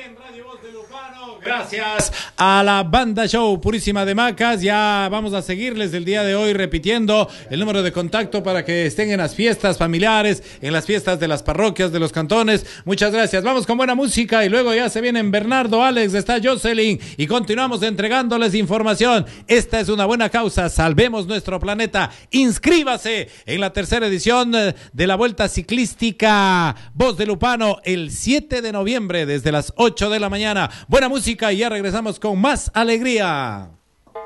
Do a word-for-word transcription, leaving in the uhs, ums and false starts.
en Radio Voz de Lupano. Gracias a la Banda Show Purísima de Macas. Ya vamos a seguirles el día de hoy repitiendo el número de contacto para que estén en las fiestas familiares, en las fiestas de las parroquias, de los cantones. Muchas gracias. Vamos con buena música y luego ya se vienen Bernardo, Alex, está Jocelyn y continuamos entregándoles información. Esta es una buena causa. Salvemos nuestro planeta. Inscríbase en la tercera edición de la Vuelta Ciclística Voz de Lupano el siete de noviembre desde las ocho de la mañana. Buena música y ya regresamos con más alegría.